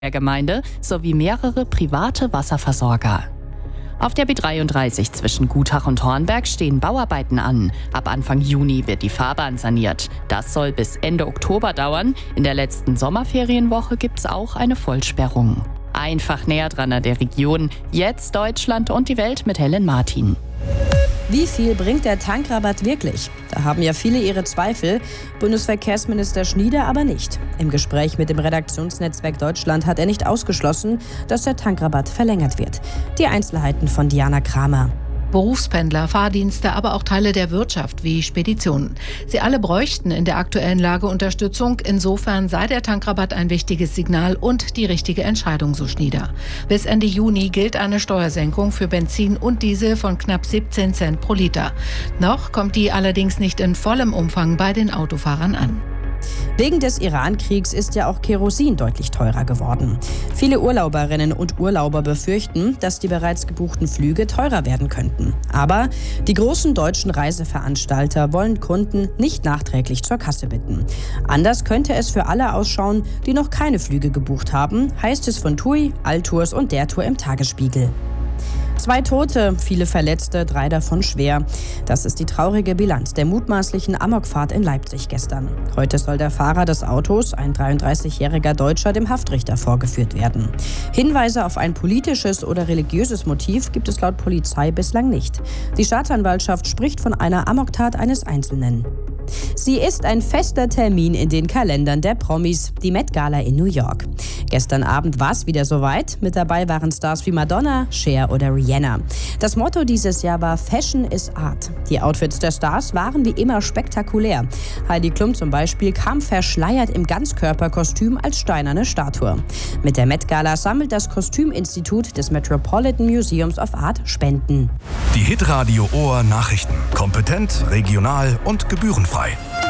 der Gemeinde sowie mehrere private Wasserversorger. Auf der B33 zwischen Gutach und Hornberg stehen Bauarbeiten an. Ab Anfang Juni wird die Fahrbahn saniert. Das soll bis Ende Oktober dauern. In der letzten Sommerferienwoche gibt es auch eine Vollsperrung. Einfach näher dran an der Region. Jetzt Deutschland und die Welt mit Helen Martin. Wie viel bringt der Tankrabatt wirklich? Da haben ja viele ihre Zweifel. Bundesverkehrsminister Schnieder aber nicht. Im Gespräch mit dem Redaktionsnetzwerk Deutschland hat er nicht ausgeschlossen, dass der Tankrabatt verlängert wird. Die Einzelheiten von Diana Kramer. Berufspendler, Fahrdienste, aber auch Teile der Wirtschaft wie Speditionen. Sie alle bräuchten in der aktuellen Lage Unterstützung. Insofern sei der Tankrabatt ein wichtiges Signal und die richtige Entscheidung, so Schnieder. Bis Ende Juni gilt eine Steuersenkung für Benzin und Diesel von knapp 17 Cent pro Liter. Noch kommt die allerdings nicht in vollem Umfang bei den Autofahrern an. Wegen des Iran-Kriegs ist ja auch Kerosin deutlich teurer geworden. Viele Urlauberinnen und Urlauber befürchten, dass die bereits gebuchten Flüge teurer werden könnten. Aber die großen deutschen Reiseveranstalter wollen Kunden nicht nachträglich zur Kasse bitten. Anders könnte es für alle ausschauen, die noch keine Flüge gebucht haben, heißt es von TUI, Altours und der Tour im Tagesspiegel. 2 Tote, viele Verletzte, 3 davon schwer. Das ist die traurige Bilanz der mutmaßlichen Amokfahrt in Leipzig gestern. Heute soll der Fahrer des Autos, ein 33-jähriger Deutscher, dem Haftrichter vorgeführt werden. Hinweise auf ein politisches oder religiöses Motiv gibt es laut Polizei bislang nicht. Die Staatsanwaltschaft spricht von einer Amoktat eines Einzelnen. Sie ist ein fester Termin in den Kalendern der Promis, die Met Gala in New York. Gestern Abend war es wieder soweit. Mit dabei waren Stars wie Madonna, Cher oder Rihanna. Das Motto dieses Jahr war Fashion is Art. Die Outfits der Stars waren wie immer spektakulär. Heidi Klum zum Beispiel kam verschleiert im Ganzkörperkostüm als steinerne Statue. Mit der Met Gala sammelt das Kostüminstitut des Metropolitan Museums of Art Spenden. Die Hitradio Ohr Nachrichten. Kompetent, regional und gebührenfrei.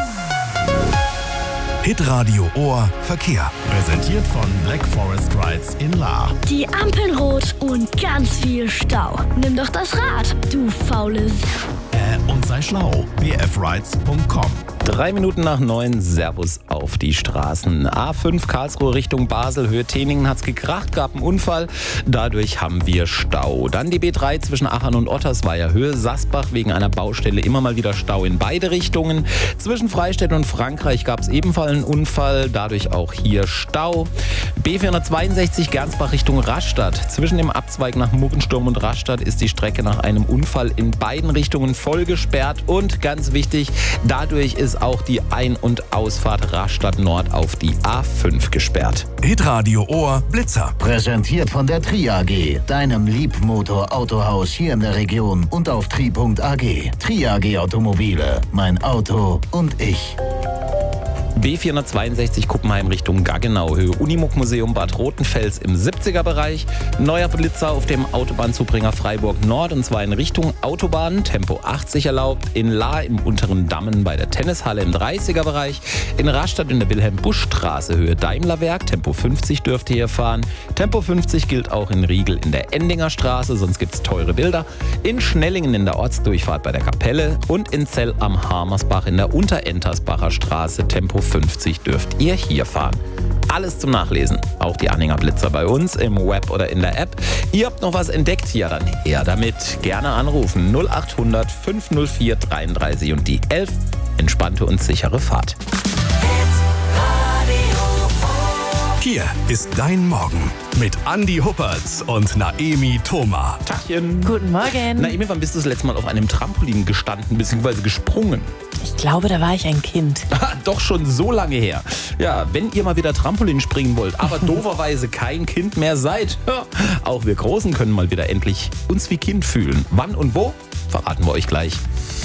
Hitradio Ohr Verkehr. Präsentiert von Black Forest Rides in Lahr. Die Ampeln rot und ganz viel Stau. Nimm doch das Rad, du faules. Und sei schlau. bfrides.com. 9:03, Servus auf die Straßen. A5 Karlsruhe Richtung Basel, Höhe Teningen hat's gekracht, gab einen Unfall. Dadurch haben wir Stau. Dann die B3 zwischen Achern und Ottersweier, Höhe Sasbach, wegen einer Baustelle immer mal wieder Stau in beide Richtungen. Zwischen Freistädt und Frankreich gab es ebenfalls einen Unfall, dadurch auch hier Stau. B462 Gernsbach Richtung Rastatt. Zwischen dem Abzweig nach Muggensturm und Rastatt ist die Strecke nach einem Unfall in beiden Richtungen voll gesperrt. Und ganz wichtig, dadurch ist auch die Ein- und Ausfahrt Rastatt Nord auf die A5 gesperrt. Hitradio Ohr Blitzer. Präsentiert von der Tri AG, deinem Liebmotor-Autohaus hier in der Region und auf tri.ag. Tri AG Automobile, mein Auto und ich. B462 Kuppenheim Richtung Gaggenau, Höhe Unimog-Museum Bad Rotenfels im 70er-Bereich. Neuer Blitzer auf dem Autobahnzubringer Freiburg Nord, und zwar in Richtung Autobahn, Tempo 80 erlaubt. In Lahr im unteren Dammen bei der Tennishalle im 30er-Bereich. In Rastatt in der Wilhelm-Busch-Straße, Höhe Daimlerwerk, Tempo 50 dürft ihr hier fahren. Tempo 50 gilt auch in Riegel in der Endinger Straße, sonst gibt's teure Bilder. In Schnellingen in der Ortsdurchfahrt bei der Kapelle und in Zell am Harmersbach in der Unterentersbacher Straße, Tempo 50 dürft ihr hier fahren. Alles zum Nachlesen, auch die Anhänger Blitzer bei uns im Web oder in der App. Ihr habt noch was entdeckt? Ja, dann her damit. Gerne anrufen 0800 504 33 und die 11. Entspannte und sichere Fahrt. Hier ist dein Morgen mit Andi Huppertz und Naemi Thoma. Tachchen. Guten Morgen. Naemi, wann bist du das letzte Mal auf einem Trampolin gestanden bzw. gesprungen? Ich glaube, da war ich ein Kind. Doch schon so lange her. Ja, wenn ihr mal wieder Trampolin springen wollt, aber dooferweise kein Kind mehr seid, auch wir Großen können mal wieder endlich uns wie Kind fühlen. Wann und wo? Verraten wir euch gleich.